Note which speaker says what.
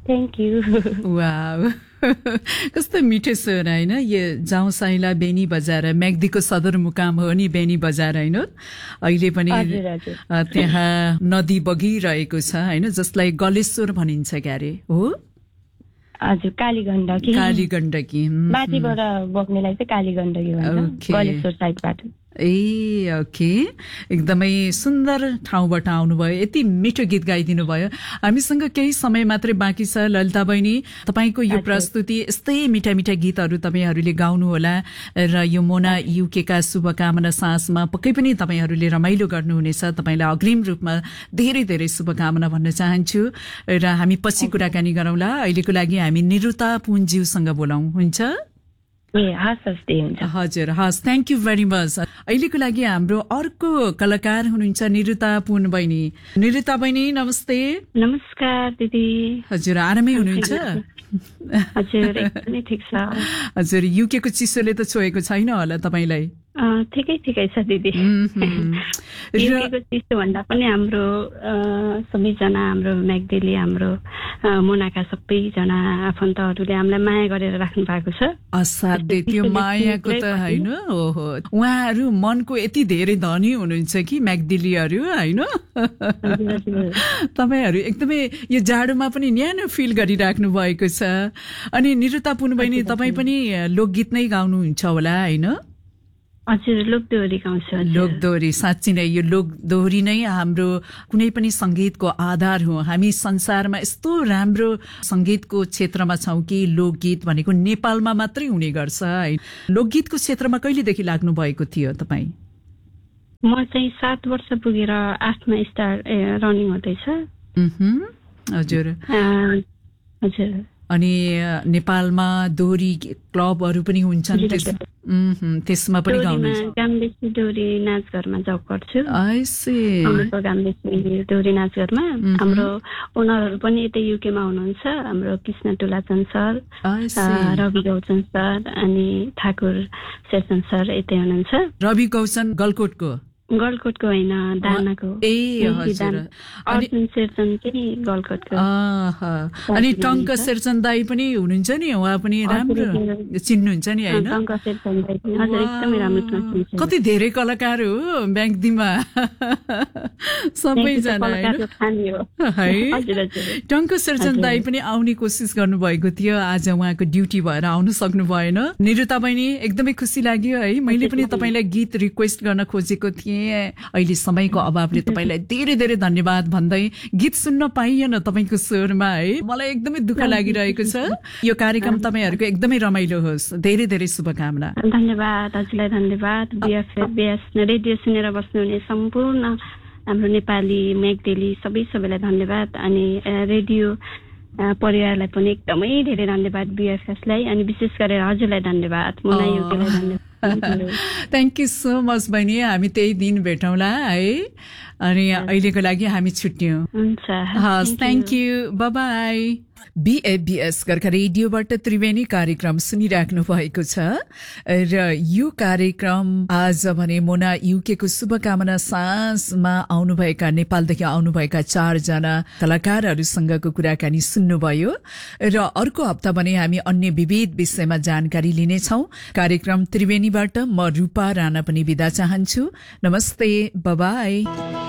Speaker 1: Thank you.
Speaker 2: वाव कस्तो मिठो स्वर होइन। यो जाउँ साइला बेनी बजार म्याग्दीको सदरमुकाम हो नि बेनी बजार होइन। अहिले पनि त्यहाँ नदी बगिरहेको छ होइन, जसलाई गलेश्वर भनिन्छ क्यारे हो।
Speaker 1: हजुर, कालीगण्डकी माथिबाट बग्नेलाई चाहिँ कालीगण्डकी भन्छ, गलेश्वर साइडबाट।
Speaker 2: ए ओके, एकदमै सुन्दर ठाउँबाट आउनुभयो, यति मिठो गीत गाइदिनु भयो। हामीसँग केही समय मात्रै बाँकी छ ललिता बहिनी, तपाईँको यो प्रस्तुति यस्तै मिठा मिठा गीतहरू तपाईँहरूले गाउनुहोला र यो मोना युकेका शुभकामना साँझमा पक्कै पनि तपाईँहरूले रमाइलो गर्नुहुनेछ। तपाईँलाई अग्रिम रूपमा धेरै धेरै शुभकामना भन्न चाहन्छु र हामी पछि कुराकानी गरौँला। अहिलेको लागि हामी निरुता पुनज्यूसँग बोलाउँ, हुन्छ? हजुर, हस्, थ्याङ्क यू भेरी मच। अहिलेको लागि हाम्रो अर्को कलाकार हुनुहुन्छ निरुता पुन बहिनी। निरुता बहिनी नमस्ते।
Speaker 1: नमस्कार दिदी।
Speaker 2: हजुर, आरामै हुनुहुन्छ?
Speaker 1: हजुर, एकदमै ठिक छ।
Speaker 2: हजुर, युकेको चिसोले त छोएको छैन होला तपाईँलाई?
Speaker 1: ठिकै छ दिदी। युकेको चिसो भन्दा पनि हाम्रो सबैजना, हाम्रो म्याग्दीले, हाम्रो मोनाका सबैजना आफन्तहरूले हामीलाई माया गरेर राख्नु भएको छ।
Speaker 2: असाध्यै त्यो मायाको त होइन। ओहो, उहाँहरू मनको यति धेरै धनी हुनुहुन्छ कि म्याग्दीलीहरू होइन। तपाईँहरू एकदमै यो जाडोमा पनि न्यानो फिल गरिराख्नु भएको छ। अनि निरुता पुन बहिनी, तपाईँ पनि लोकगीत नै गाउनुहुन्छ होला होइन?
Speaker 1: हजुर, लोकदोहोरी गाउँछु।
Speaker 2: लोकदोहोरी, साँच्ची नै यो लोकदोहोरी नै हाम्रो कुनै पनि संगीतको आधार हो। हामी संसारमा यस्तो राम्रो संगीतको क्षेत्रमा छौँ कि लोकगीत भनेको नेपालमा मात्रै हुने गर्छ है। लोकगीतको क्षेत्रमा कहिलेदेखि लाग्नु भएको थियो तपाईँ?
Speaker 1: म चाहिँ 7 वर्ष पुगेर 8मा रनिङ हुँदैछ।
Speaker 2: हजुर
Speaker 1: हजुर।
Speaker 2: अनि नेपालमा दोहोरी क्लबहरू पनि हुन्छन्, त्यसमा पनि गाउनुहुन्छ?
Speaker 1: गाम्बेसी दोहोरी नाचघरमा जब गर्छु। गाम्बेसी दोहोरी नाचघरमा हाम्रो ओनरहरू पनि यतै युकेमा हुनुहुन्छ। हाम्रो कृष्ण टुलाचन सर, रवि गौचन सर अनि ठाकुर शेरचन सर यतै हुनुहुन्छ।
Speaker 2: रवि गौचन गलकोटको
Speaker 1: होइन, दानाको।
Speaker 2: ए हजुर।
Speaker 1: अर्जुन शेरचन पनि गलकोटको।
Speaker 2: अनि टङ्क शेरचन दाई पनि हुनुहुन्छ नि, उहाँ पनि राम्रो चिन्नुहुन्छ नि होइन? कति धेरै कलाकार हो म्याग्दीमा सबैजना है। टङ्क शेरचन दाई पनि आउने कोसिस गर्नुभएको थियो, आज उहाँको ड्युटी भएर आउनु सक्नु भएन। निरुता बहिनी, एकदमै खुसी लाग्यो है। मैले पनि तपाईँलाई गीत रिक्वेस्ट गर्न खोजेको थिएँ, अहिले समयको अभावले तपाईँलाई धेरै धेरै धन्यवाद भन्दै गीत सुन्न पाइएन तपाईँको स्वरमा है। मलाई एकदमै दुःख लागिरहेको छ। यो कार्यक्रम तपाईँहरूको एकदमै रमाइलो होस्, धेरै धेरै शुभकामना।
Speaker 1: धन्यवाद, हजुरलाई धन्यवाद। बीएस रेडियो सुनेर बस्नुहुने सम्पूर्ण हाम्रो नेपाली म्याग्दीली सबैलाई धन्यवाद। अनि रेडियो परिवारलाई पनि एकदमै धेरै धन्यवाद, बीएफएसलाई, अनि विशेष गरेर हजुरलाई धन्यवाद, मोना युकेलाई धन्यवाद।
Speaker 2: थ्याङ्क यू सो मच बहिनी, हामी त्यही दिन भेटौँला है। अनि अहिलेको लागि हामी छुट्यौँ। हस्, thank you, by by. बीएफबीएस Gorkha रेडियोबाट Triveni कार्यक्रम सुनिराख्नु भएको छ र यो कार्यक्रम आज भने मोना युकेको शुभकामना साँझमा आउनुभएका नेपालदेखि आउनुभएका 4 जना कलाकारहरूसँगको कुराकानी सुन्नुभयो र अर्को हप्ता भने हामी अन्य विविध विषयमा जानकारी लिनेछौँ। कार्यक्रम त्रिवेणीबाट म रूपा राणा पनि बिदा चाहन्छु। नमस्ते, बाई बाई।